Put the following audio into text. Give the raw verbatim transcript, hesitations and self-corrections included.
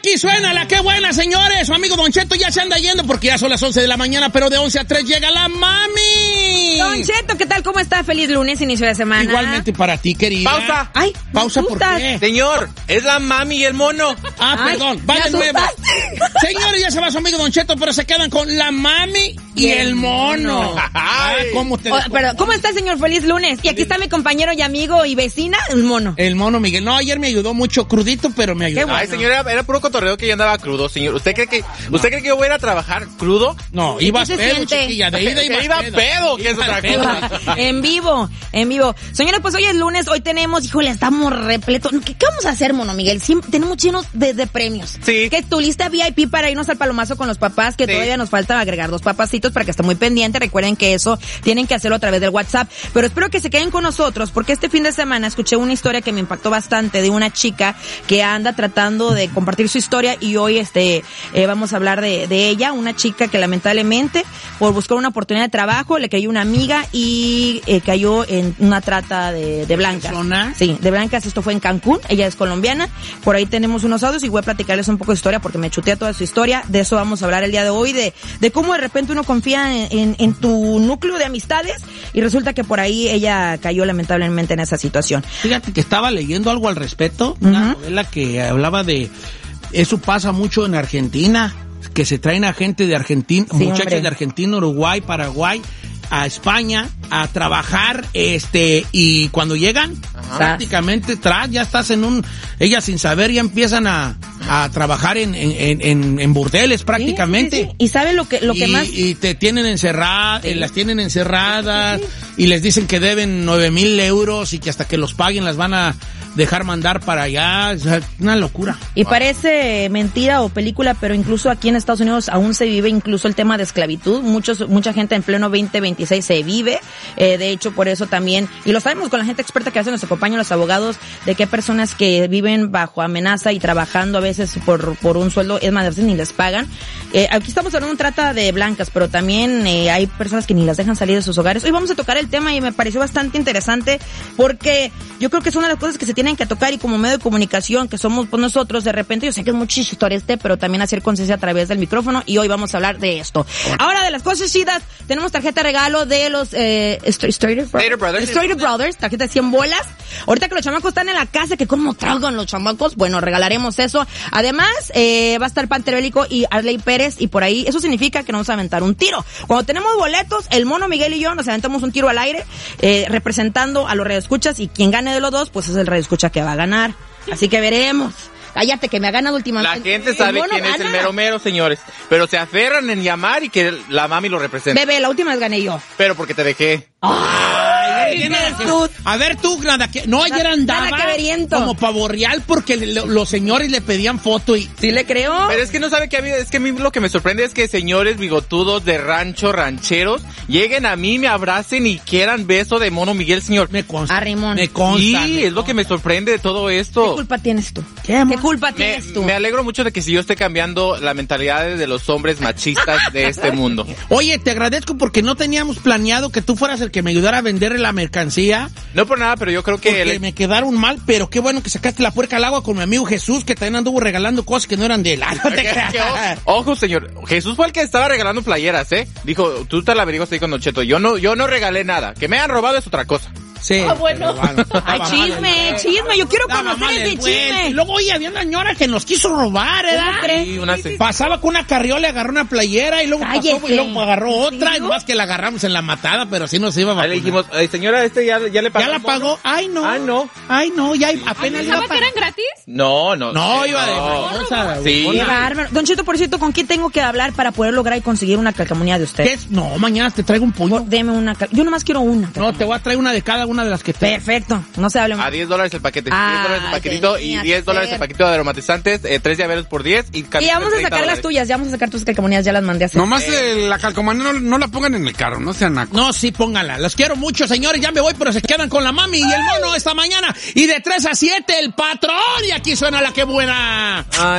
aquí suena la que buena, señores. Su amigo Don Cheto ya se anda yendo porque ya son las once de la mañana, pero de once a tres llega la mami. Don Cheto, ¿qué tal? ¿Cómo está? Feliz lunes, inicio de semana. Igualmente para ti, querida. Pausa. Ay, Pausa, ¿por qué? Señor, es la mami y el mono. Ah, Ay, perdón, va de nuevo. Señores, ya se va su amigo Don Cheto, pero se quedan con la mami y el mono. Ay, ¿cómo te Oh, pero, ¿cómo está, señor? Feliz lunes. Y aquí está mi compañero y amigo y vecina, el mono. El mono Miguel. No, ayer me ayudó mucho crudito, pero me ayudó. Qué bueno. Ay, señor, era, era puro cotorreo que yo andaba crudo, señor. ¿Usted cree que no. ¿Usted cree que yo voy a ir a trabajar crudo? No, ibas ¿Qué se pedo, siente? chiquilla. De ida ibas iba pedo. pedo, que es Iba otra pedo. cosa. En vivo, en vivo. Señores, pues hoy es lunes, hoy tenemos, híjole, estamos repletos. ¿Qué, qué vamos a hacer, mono Miguel? Siempre tenemos llenos de, de premios. Sí. Que tu lista V I P para irnos al palomazo con los papás, que Sí. todavía nos falta agregar dos papacitos para que esté muy pendiente. Recuerden que eso tienen que hacerlo a través del WhatsApp. Pero espero que se queden con nosotros, porque este fin de semana escuché una historia que me impactó bastante de una chica que anda tratando de compartir su historia y hoy este eh, vamos a hablar de, de ella, una chica que lamentablemente por buscar una oportunidad de trabajo le cayó una amiga y eh, cayó en una trata de, de blancas. ¿Persona? Sí, de blancas. Esto fue en Cancún. Ella es colombiana. Por ahí tenemos unos audios y voy a platicarles un poco de historia porque me chutea toda su historia. De eso vamos a hablar el día de hoy, de, de cómo de repente uno confía en, en, en tu núcleo de amistades y resulta que por ahí ella cayó lamentablemente en esa situación. Fíjate que estaba leyendo algo al respecto, una Uh-huh. novela que hablaba de eso pasa mucho en Argentina, que se traen a gente de Argentina, Sí, muchachos hombre. de Argentina, Uruguay, Paraguay, a España a trabajar, este, y cuando llegan, Ajá. prácticamente tras, ya estás en un, ellas sin saber ya empiezan a, a trabajar en, en, en, en burdeles prácticamente. Sí, sí, sí. Y sabe lo que, lo que y, más... y te tienen encerradas, Sí. las tienen encerradas, Sí, y les dicen que deben nueve mil euros y que hasta que los paguen las van a dejar mandar para allá. O sea, una locura. Y parece mentira o película, pero incluso aquí en Estados Unidos aún se vive incluso el tema de esclavitud. Muchos, mucha gente en pleno veinte veintiséis se vive. Eh, de hecho, por eso también, y lo sabemos con la gente experta que a veces nos acompañan los abogados, de que hay personas que viven bajo amenaza y trabajando a veces por, por un sueldo, es más, a veces ni les pagan. Eh, aquí estamos hablando de un trata de blancas, pero también eh, hay personas que ni las dejan salir de sus hogares. Hoy vamos a tocar el tema y me pareció bastante interesante porque yo creo que es una de las cosas que se tienen que tocar y como medio de comunicación que somos pues, nosotros, de repente, yo sé que es mucha historia este, pero también hacer conciencia a través del micrófono y hoy vamos a hablar de esto. Ahora, de las cosas chidas, tenemos tarjeta de regalo de los eh, Story Brothers. Story Brothers, tarjeta de cien bolas. Ahorita que los chamacos están en la casa, que cómo tragan los chamacos, bueno, regalaremos eso. Además, eh, va a estar Panther Bélico y Arley Pérez y por ahí, eso significa que nos vamos a aventar un tiro. Cuando tenemos boletos, el mono Miguel y yo nos aventamos un tiro al aire, eh, representando a los radioescuchas y quien gane de los dos, pues es el radioescucha que va a ganar. Así que veremos. Cállate, que me ha ganado últimamente. La gente sabe quién es el mero mero, señores. Pero se aferran en llamar y que la mami lo represente. Bebé, la última vez gané yo. Pero porque te dejé. Ay, Tiene- tú. A ver tú, nada que no, ayer andaba nada que veriento. como pavorreal porque le- los señores le pedían foto y ¿Sí le creo? Pero es que no sabe qué ha habido. Es que a mí lo que me sorprende es que señores bigotudos de rancho, rancheros, lleguen a mí, me abracen y quieran beso de mono Miguel, señor. me consta. A Rimón. Me consta. Sí, me es lo que me sorprende de todo ¿Qué esto. culpa tienes tú? ¿Qué, amor? ¿Qué culpa Me, tienes tú? me alegro mucho de que si yo esté cambiando la mentalidad de los hombres machistas de este mundo. Oye, te agradezco porque no teníamos planeado que tú fueras el que me ayudara a vender la mercancía. No por nada, pero yo creo que... Porque el- me quedaron mal, pero qué bueno que sacaste la puerca al agua con mi amigo Jesús, que también anduvo regalando cosas que no eran de él. No te Que- creas. que- ojo, ojo, señor. Jesús fue el que estaba regalando playeras, ¿eh? Dijo, tú te la averiguaste ahí con Don Cheto. Yo no, yo no regalé nada. Que me han robado es otra cosa. Sí. Ah, bueno. pero bueno, Ay, estaba chisme, mal el- chisme. Yo quiero estaba conocer mal ese el vuelto. Y chisme. luego, oye, había una señora que nos quiso robar, ¿verdad? ¿Cómo crees? Sí, una se- Pasaba con una carriola, agarró una playera y luego Cállese. pasó y luego agarró otra. ¿Sí? Y nomás que la agarramos en la matada, pero así nos iba a Ahí le vacunar. dijimos, "Ay, señora, este ya, ya le pagó. ¿Ya la el bono?" pagó? Ay, no. Ah, no. Ay, no, ya apenas le iba a ¿Pensaba que pagar. eran gratis? No, no. No, sí, iba de no. babosa, Sí. huevona. Qué bárbaro. Don Cheto, por cierto, ¿con quién tengo que hablar para poder lograr y conseguir una calcamonía de usted? ¿Qué es? No, mañana te traigo un pollo. Por- Deme una cal- Yo nomás quiero una. No, te voy a traer una de cada una de las que te... Perfecto. No se hable más. A diez dólares el paquete. Ah, diez dólares el paquetito y tenía diez que dólares ser. el paquetito de aromatizantes, eh, tres llaveros por diez y Y camisas ya vamos de a treinta sacar las dólares. tuyas, ya vamos a sacar tus calcamonías, ya las mandé a hacer. Nomás eh, la calcomanía no, no la pongan en el carro, no sean nacos. No, sí, póngala. Los quiero mucho, señores. Ya me voy, pero se quedan con la mami y el mono esta mañana. Y de tres a siete, el patrón. Y aquí suena la que buena. Ay.